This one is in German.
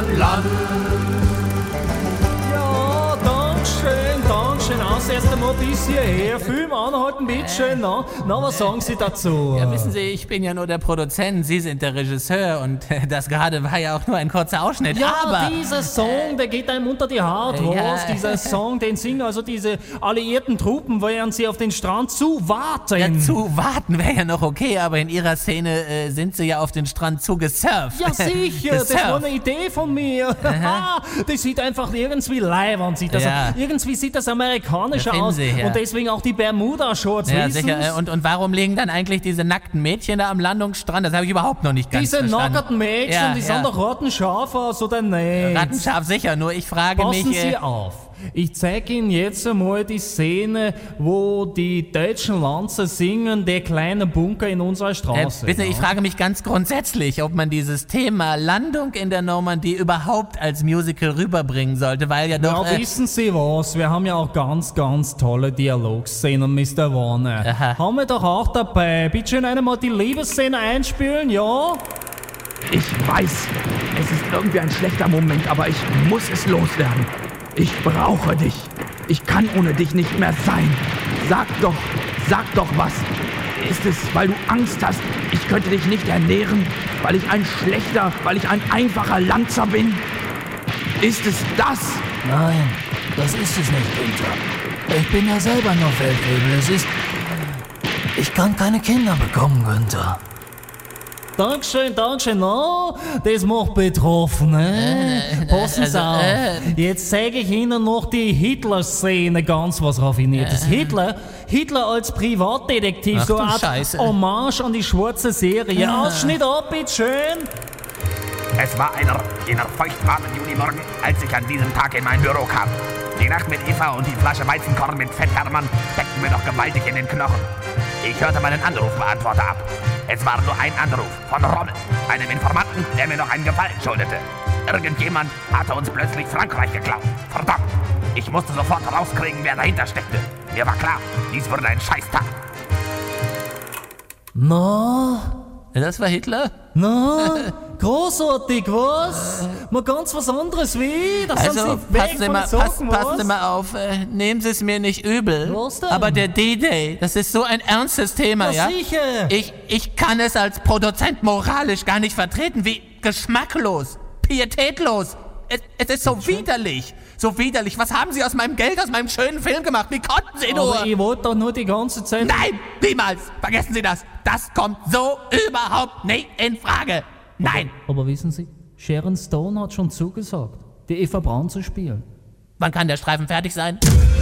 an Land. Ja, Dankeschön, Dankeschön. Aus erst einmal bis hierher. Film anhalten, bitteschön. Na, was sagen Sie dazu? Ja, wissen Sie, ich bin ja nur der Produzent, Sie sind der Regisseur und das gerade war ja auch nur ein kurzer Ausschnitt. Ja, aber dieser Song, der geht einem unter die Haut, was? Dieser Song, den singen also diese alliierten Truppen, während sie auf den Strand zuwarten. ja, zu warten wäre ja noch okay, aber in Ihrer Szene sind Sie ja auf den Strand zugesurft. Ja, sicher, das war eine Idee von mir. Das sieht einfach irgendwie leiwand, irgendwie sieht das amerikanisch Ja, aus. Sie, ja. Und deswegen auch die Bermuda-Shorts, Ja, wissen's? sicher. Und warum liegen dann eigentlich diese nackten Mädchen da am Landungsstrand? Das habe ich überhaupt noch nicht ganz Diese verstanden. nackerten Mädchen, die sahen doch rattenscharf aus, oder nicht? Rattenscharf sicher, nur ich frage Passen mich... Sie auf. Ich zeige Ihnen jetzt einmal die Szene, wo die deutschen Lanzer singen, der kleine Bunker in unserer Straße. wissen Sie, ich frage mich ganz grundsätzlich, ob man dieses Thema Landung in der Normandie überhaupt als Musical rüberbringen sollte, weil ja doch... Ja, wissen Sie was? Wir haben ja auch ganz, ganz tolle Dialogszenen, Mr. Warner. Aha. Haben wir doch auch dabei. Bitte schön einmal die Liebesszene einspielen, ja? Ich weiß, es ist irgendwie ein schlechter Moment, aber ich muss es loswerden. Ich brauche dich. Ich kann ohne dich nicht mehr sein. Sag doch was. Ist es, weil du Angst hast, ich könnte dich nicht ernähren, weil ich ein einfacher Lanzer bin? Ist es das? Nein, das ist es nicht, Günther. Ich bin ja selber noch Weltrebel. Ich kann keine Kinder bekommen, Günther. Dankeschön, Dankeschön. No, das macht betroffen, ne? Passen Sie auf. Jetzt zeige ich Ihnen noch die Hitler-Szene, ganz was Raffiniertes. Hitler als Privatdetektiv, Ach so du eine Art Scheiße. Hommage an die schwarze Serie. Ausschnitt ab, bitteschön. Es war jener feuchtwarmen Junimorgen, als ich an diesem Tag in mein Büro kam. Die Nacht mit Eva und die Flasche Weizenkorn mit Fett Hermann steckten mir doch gewaltig in den Knochen. Ich hörte meinen Anrufbeantworter ab. Es war nur ein Anruf von Rommel, einem Informanten, der mir noch einen Gefallen schuldete. Irgendjemand hatte uns plötzlich Frankreich geklaut. Verdammt! Ich musste sofort rauskriegen, wer dahinter steckte. Mir war klar, dies wurde ein Scheißtag. Das war Hitler? Großartig, was? Mal ganz was anderes wie? Das Also, haben Sie weg von den Socken, passen Sie was? mal auf, nehmen Sie es mir nicht übel. Was denn? Aber der D-Day, das ist so ein ernstes Thema, ja? Sicher. Ich kann es als Produzent moralisch gar nicht vertreten, wie geschmacklos, pietätlos. Es ist so widerlich. So widerlich. Was haben Sie aus meinem Geld, aus meinem schönen Film gemacht? Wie konnten Sie nur? Aber ich wollte doch nur die ganze Zeit... Nein, niemals. Vergessen Sie das. Das kommt so überhaupt nicht in Frage. Nein. Aber wissen Sie, Sharon Stone hat schon zugesagt, die Eva Braun zu spielen. Wann kann der Streifen fertig sein?